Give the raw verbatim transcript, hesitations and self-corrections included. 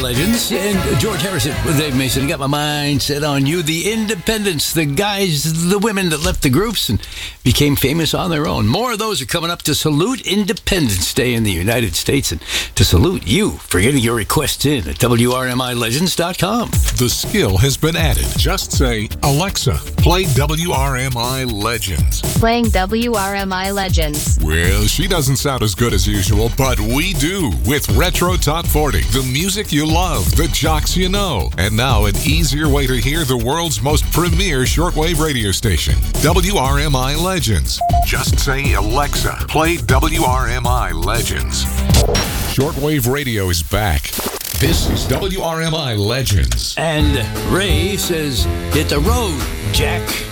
Legends and George Harrison with Dave Mason. Got my mind set on you. The Independents, the guys, the women that left the groups and became famous on their own. More of those are coming up to salute Independence Day in the United States and to salute you for getting your requests in at W R M I legends dot com. The skill has been added. Just say, Alexa, play W R M I Legends. Playing W R M I Legends. Well, she doesn't sound as good as usual, but we do with Retro Top forty. The music you love, the jocks you know. And now an easier way to hear the world's most premier shortwave radio station, W R M I Legends. Just say, Alexa, play W R M I Legends. Shortwave radio is back. This is W R M I Legends. And Ray says, hit the road, Jack.